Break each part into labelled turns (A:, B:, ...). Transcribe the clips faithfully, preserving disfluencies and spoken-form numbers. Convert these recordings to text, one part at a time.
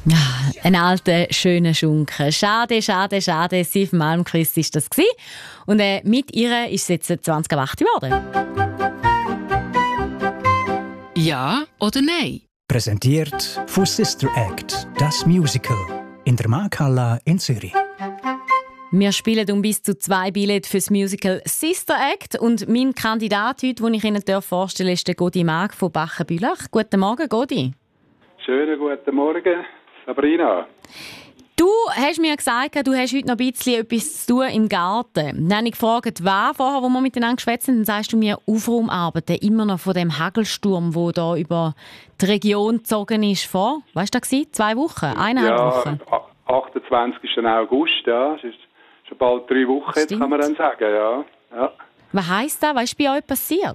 A: Ja, ein alter, schöner Schunken. Schade, schade, schade. Siv Malmquist war das. Und äh, mit ihr ist es jetzt zwanzig Uhr acht geworden.
B: Ja oder nein?
C: Präsentiert von Sister Act, das Musical, in der Markthalle in Zürich.
A: Wir spielen um bis zu zwei Billette für das Musical Sister Act. Und mein Kandidat heute, den ich Ihnen vorstellen darf, ist der Godi Mag von Bachen-Bülach. Guten Morgen, Godi.
D: Schönen guten Morgen, Sabrina.
A: Du hast mir gesagt, du hast heute noch ein bisschen etwas zu tun im Garten. Dann habe ich gefragt, was vorher, wo wir miteinander geschwätzt haben, dann sagst du mir, Aufraumarbeiten, immer noch von dem Hagelsturm, der da über die Region gezogen ist, vor, weißt du, das war? Zwei Wochen, eineinhalb
D: ja,
A: Wochen?
D: achtundzwanzigsten August, ja. Das ist schon bald drei Wochen, jetzt kann man dann sagen, ja. ja.
A: Was heisst das? Was ist bei euch passiert?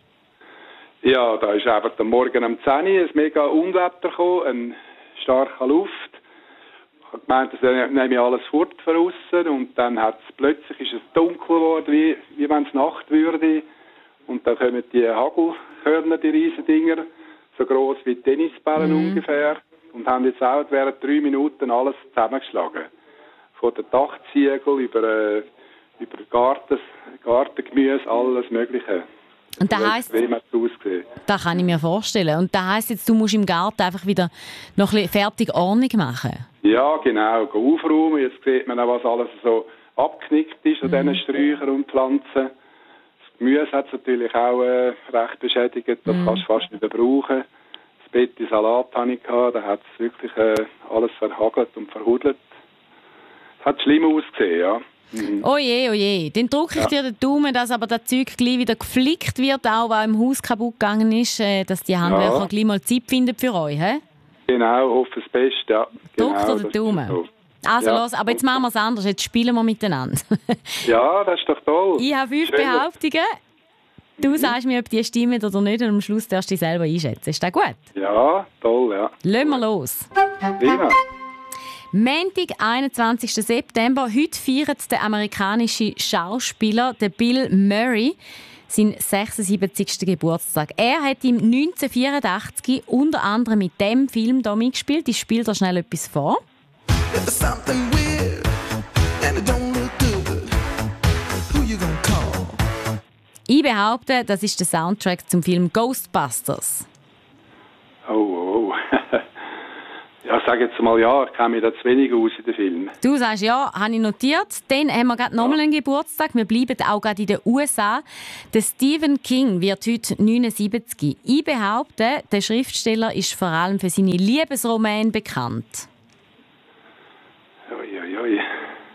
D: Ja, da ist einfach am Morgen um zehn Uhr ein mega Unwetter gekommen, eine starke Luft. Ich habe gemeint, das nehme ich alles fort von aussen und dann hat es plötzlich ist es dunkel geworden, wie, wie wenn es Nacht würde. Und dann kommen die Hagelkörner, die riesen Dinger, so gross wie Tennisbällen mm. ungefähr, und haben jetzt auch während drei Minuten alles zusammengeschlagen. Von den Dachziegeln über, äh, über Garten, Gartengemüse, alles Mögliche.
A: Und das heisst, das kann ich mir vorstellen. Und das heisst jetzt, du musst im Garten einfach wieder noch ein bisschen fertig Ordnung machen?
D: Ja, genau. Aufräumen. Jetzt sieht man auch, was alles so abgeknickt ist an mhm. diesen Sträuchern und Pflanzen. Das Gemüse hat es natürlich auch äh, recht beschädigt. Das mhm. kannst du fast nicht mehr brauchen. Das Betti Salat hatte ich gehabt. Da hat es wirklich äh, alles verhagelt und verhudelt. Es hat schlimm ausgesehen, ja. Mhm.
A: Oh je, oh je. Dann drücke ich ja. dir den Daumen, dass aber das Zeug gleich wieder geflickt wird, auch was im Haus kaputt gegangen ist, dass die Handwerker ja. gleich mal Zeit finden für euch, he?
D: Genau, hoffe das Beste, ja.
A: Drückt
D: genau,
A: dir den Daumen.
D: So.
A: Also
D: ja.
A: los, aber jetzt machen wir es anders, jetzt spielen wir miteinander.
D: Ja, das ist doch toll.
A: Ich habe fünf
D: Schön.
A: Behauptungen. Du mhm. sagst mir, ob die stimmen oder nicht, und am Schluss darfst du dich selber einschätzen. Ist das gut?
D: Ja, toll, ja.
A: Lassen wir los.
D: Prima.
A: Montag, einundzwanzigsten September. Heute feiert der amerikanische Schauspieler der Bill Murray seinen sechsundsiebzigsten Geburtstag. Er hat im neunzehnhundertvierundachtzig unter anderem mit dem Film hier mitgespielt. Ich spiele da schnell etwas vor. Ich behaupte, das ist der Soundtrack zum Film Ghostbusters.
D: Oh, oh. Ja, ich sage jetzt mal ja, ich kenne mich da zu wenig aus in den Film.
A: Du sagst ja, habe ich notiert. Dann haben wir gerade nochmal einen Geburtstag. Wir bleiben auch gerade in den U S A. Der Stephen King wird heute neunundsiebzig. Ich behaupte, der Schriftsteller ist vor allem für seine Liebesromane bekannt.
D: Ui, ui, ui.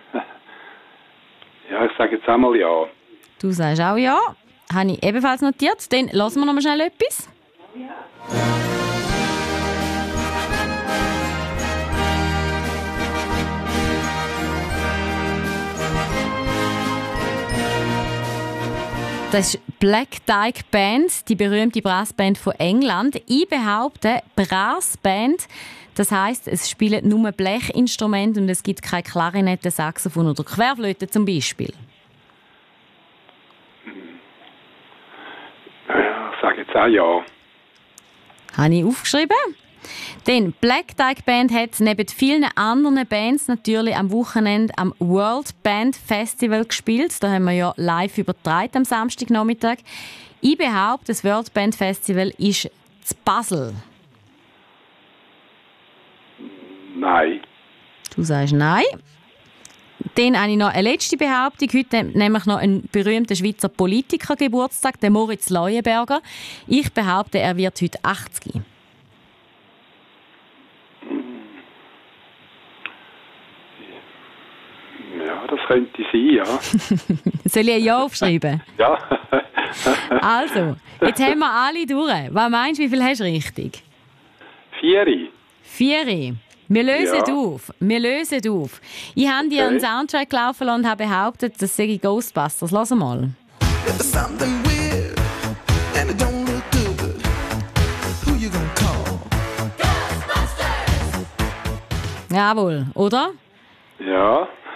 D: Ja, ich sage jetzt einmal ja.
A: Du sagst auch ja. Habe ich ebenfalls notiert. Dann lassen wir noch mal schnell etwas. Ja. Das ist Black Dyke Band, die berühmte Brassband von England. Ich behaupte, Brassband, das heisst, es spielen nur Blechinstrumente und es gibt keine Klarinette, Saxophon oder Querflöte zum Beispiel.
D: Ja, ich sage jetzt auch ja.
A: Habe ich aufgeschrieben. Denn Black Dyke Band hat neben vielen anderen Bands natürlich am Wochenende am World Band Festival gespielt. Da haben wir ja live übertragen am Samstagnachmittag. Ich behaupte, das World Band Festival ist in Basel.
D: Nein.
A: Du sagst nein. Dann habe ich noch eine letzte Behauptung. Heute nämlich noch einen berühmten Schweizer Politiker Geburtstag, der Moritz Leuenberger. Ich behaupte, er wird heute achtzig.
D: Ja, das könnte sein, ja.
A: Soll ich ein Ja aufschreiben?
D: Ja.
A: Also, jetzt haben wir alle durch. Was meinst du, wie viel hast du richtig?
D: Vieri.
A: Vieri. Wir lösen
D: Ja.
A: auf. Wir lösen auf. Ich habe dir
D: Okay.
A: einen Soundtrack laufen lassen und habe behauptet, das sei Ghostbusters. Lass mal. Jawohl, oder?
D: Ja.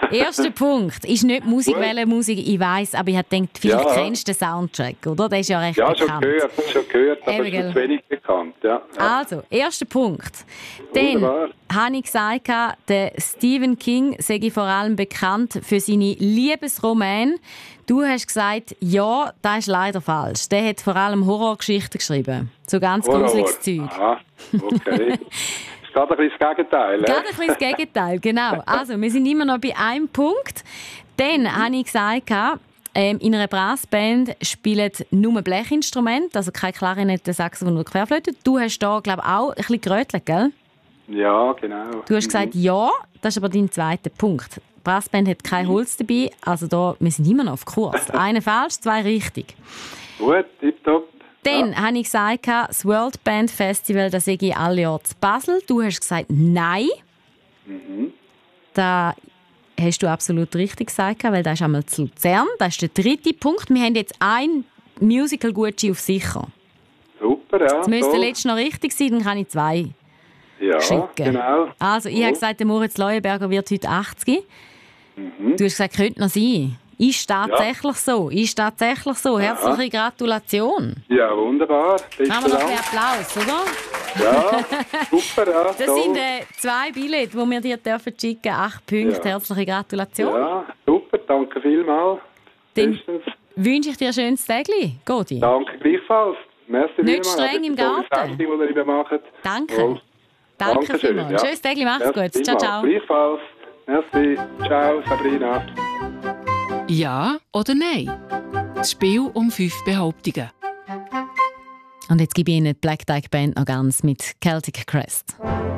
A: Erster Punkt. Ist nicht Musik, welche Musik, ich weiss, aber ich habe gedacht, vielleicht
D: Ja.
A: kennst du den Soundtrack, oder? Der ist ja recht
D: Ja,
A: bekannt.
D: schon gehört, schon gehört, aber
A: Eben,
D: es
A: gell?
D: ist zu wenig bekannt. Ja, ja.
A: Also, erster Punkt. Dann
D: Wunderbar.
A: habe ich gesagt, der Stephen King sei vor allem bekannt für seine Liebesromane. Du hast gesagt, ja, das ist leider falsch. Der hat vor allem Horrorgeschichten geschrieben. So ganz
D: Horror.
A: gruseliges Zeug.
D: Aha, okay. ist gerade ein bisschen das Gegenteil.
A: Gerade
D: Äh?
A: ein bisschen das Gegenteil, genau. Also, wir sind immer noch bei einem Punkt. Dann habe ich gesagt, ähm, in einer Brassband spielen nur Blechinstrumente, also keine Klarinette, Saxophon oder Querflöte. Du hast da, glaube ich, auch ein bisschen gerötelt, gell?
D: Ja, genau.
A: Du hast gesagt, ja, das ist aber dein zweiter Punkt. Die Brassband hat kein Holz dabei, also da, wir sind immer noch auf Kurs. Eine falsch, zwei richtig.
D: Gut, tipptopp.
A: Dann
D: Ja.
A: habe ich gesagt, das World Band Festival, das sehe ich alle Jahre zu Basel. Du hast gesagt, nein.
D: Mhm.
A: Da hast du absolut richtig gesagt, weil das ist einmal zu Luzern. Das ist der dritte Punkt. Wir haben jetzt ein Musical-Gucci auf sicher.
D: Super, ja.
A: Das müsste
D: toll.
A: letztes noch richtig sein, dann kann ich zwei
D: Ja,
A: schicken.
D: genau.
A: Also, ich
D: Toll.
A: habe gesagt, der Moritz Leuenberger wird heute achtzig.
D: Mhm.
A: Du hast gesagt, könnte noch sein. Ist tatsächlich so. Ist tatsächlich so. Herzliche Gratulation.
D: Ja, wunderbar. Besten
A: Machen wir noch ein
D: Dank.
A: bisschen Applaus, oder?
D: Ja, super, ja.
A: Das
D: toll.
A: sind äh, zwei Billette, die wir dir dürfen schicken. Acht Punkte.
D: Ja.
A: Herzliche Gratulation.
D: Ja, super, danke vielmals.
A: Dann
D: Bestens.
A: wünsche ich dir ein schönes Tägli. Goti.
D: Danke gleichfalls. Merci
A: Nicht
D: vielmals.
A: streng
D: Das
A: im
D: ist eine tolle
A: Garten.
D: Sendung, die ihr immer macht.
A: Danke.
D: Toll.
A: Danke
D: Dankeschön,
A: vielmals.
D: ja.
A: Schönes Tägli, mach's
D: Merci
A: gut. Ciao,
D: vielmals.
A: ciao.
D: Gleichfalls. Merci. Ciao, Sabrina.
B: Ja oder nein? Das Spiel um fünf Behauptungen.
A: Und jetzt gebe ich Ihnen die Black Dyke Band noch ganz mit Celtic Crest.